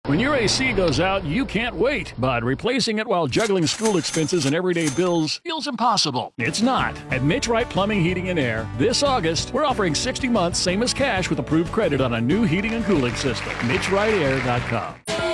When your AC goes out, you can't wait, but replacing it while juggling school expenses and everyday bills feels impossible. It's not. At Mitch Wright Plumbing, Heating, and Air, this August, we're offering 60 months, same as cash, with approved credit on a new heating and cooling system. MitchWrightAir.com.